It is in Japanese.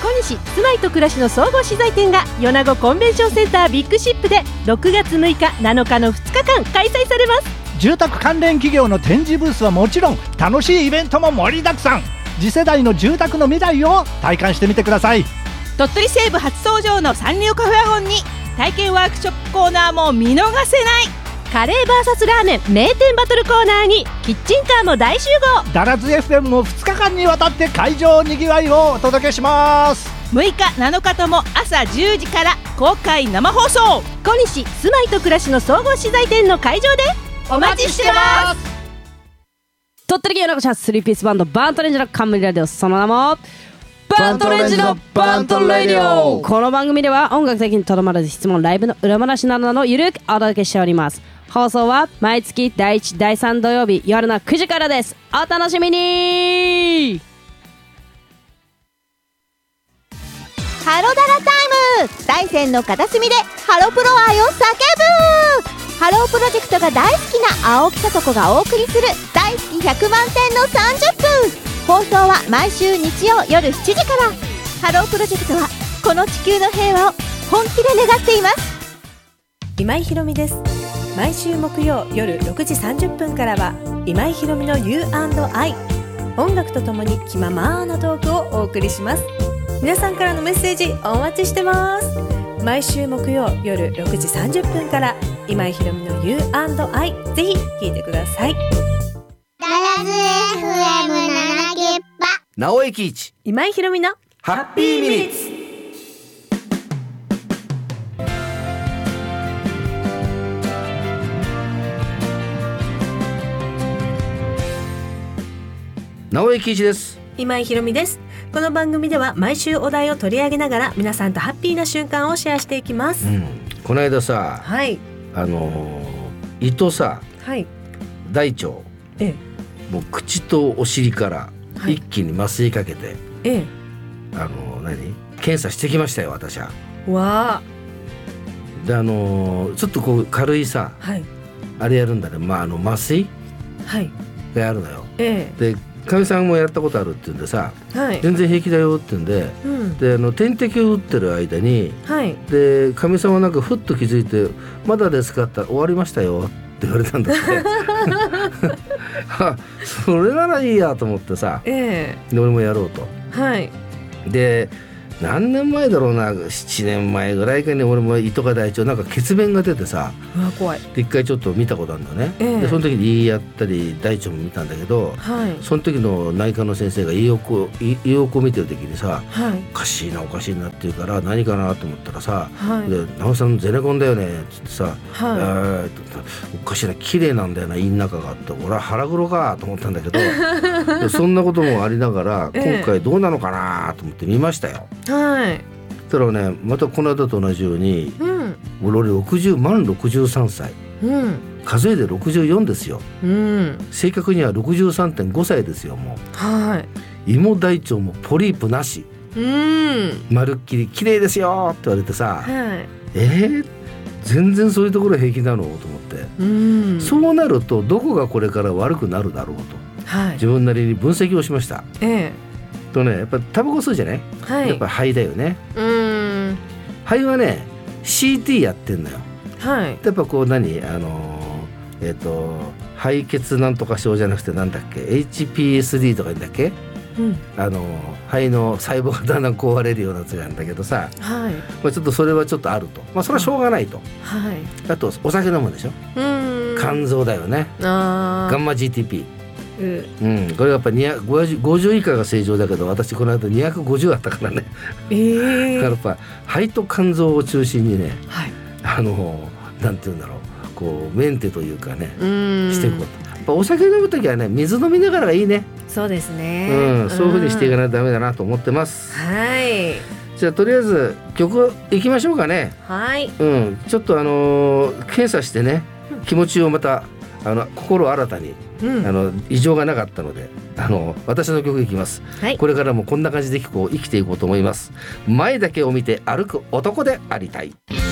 西住まいと暮らしの総合資材店が米子コンベンションセンタービッグシップで6月6日7日の2日間開催されます。 住宅関連企業の展示ブースはもちろん、楽しいイベントも盛りだくさん。次世代の住宅の未来を体感してみてください。 鳥取西部初登場のサンリオカフェワゴンに体験ワークショップコーナーも見逃せない。 カレー VS ラーメン名店バトルコーナーにキッチンカーも大集合。 ダラズ FM も2日間にわたって会場にぎわいをお届けします。 6日7日とも朝10時から公開生放送。 小西住まいと暮らしの総合資材店の会場でお待ちしてます。 鳥取県米子市発3ピースバンドバントレンジの冠ラディオ、その名もバントレンジのバントレディオ。この番組では音楽的にとどまらず質問、ライブの裏話などのゆるくお届けしております。放送は毎月第1第3土曜日夜の9時からです。お楽しみに。 ハロダラタイム、大山の片隅でハロプロ愛を叫ぶ。ハロープロジェクトが大好きな青木さと子がお送りする大好き100万点の30分。放送は毎週日曜夜7時から。ハロープロジェクトはこの地球の平和を本気で願っています。 今井ひろみです。毎週木曜夜6時30分からは今井ひろみの U&I、 音楽とともに気ままなトークをお送りします。皆さんからのメッセージお待ちしてます。毎週木曜夜6時30分から今井ひろみの U&I、 ぜひ聞いてください。 ダラズ FM7 ゲッパ直江喜一今井ひろみのハッピーミニッツ。直江喜一です。 今井ひろみです。この番組では毎週お題を取り上げながら皆さんとハッピーな瞬間をシェアしていきます。 この間さ、 はい、 胃とさ、 はい、 大腸、もう口とお尻から一気に麻酔かけて、検査してきましたよ私は。 わでちょっとこう軽いさ、あれやるんだね、麻酔、がやるのよ。でかみさんもやったことあるって言うんでさ、全然平気だよって言うんで、で点滴を打ってる間に、でかみさんはなんかふっと気づいて「まだですか?」って言ったら「終わりましたよ」って言われたんだってそれならいいやと思ってさ、で俺もやろうと。で何年前だろうな、7年前ぐらいかに俺も胃とか大腸なんか血便が出てさ、 怖い。 で一回ちょっと見たことあるんだね。でその時に胃やったり大腸も見たんだけど、その時の内科の先生が胃横を見てる時にさ、おかしいなって言うから何かなと思ったらさ、で直美さんゼネコンだよねって言ってさ、おかしいな、綺麗なんだよな胃の中がって、俺は腹黒かと思ったんだけどそんなこともありながら、今回どうなのかなと思って見ましたよ。そしたらね、またこの間と同じように、俺満63歳、数えで64ですよ。正確には 63.5 歳ですよ。もう、胃も大腸もポリープなし、まるっきり綺麗ですよって言われてさ、全然そういうところ平気なのと思って、そうなるとどこがこれから悪くなるだろうと、自分なりに分析をしました。とね、やっぱタバコ吸うじゃない、やっぱ肺だよね。肺はね CT やってんのよ。やっぱこう肺血なんとか症じゃなくてなんだっけ HPSD とか言うんだっけ、肺の細胞がだんだん壊れるようなやつがあるんだけどさ、ちょっとそれはちょっこれはしょうがないと。あとお酒飲むでしょ、肝臓だよね、ガンマ GTP、これやっぱり50以下が正常だけど、私この間250あったからねだからやっぱ肺と肝臓を中心にね、なんていうんだろう、こうメンテというかね、していくこと。やっぱお酒飲むときはね、水飲みながらがいいね。 そうですね、 そういう風にしていかないとダメだなと思ってます。じゃあとりあえず曲いきましょうかね。ちょっと検査してね、気持ちをまた心新たに、異常がなかったので私の曲いきます、これからもこんな感じで生きていこうと思います。前だけを見て歩く男でありたい。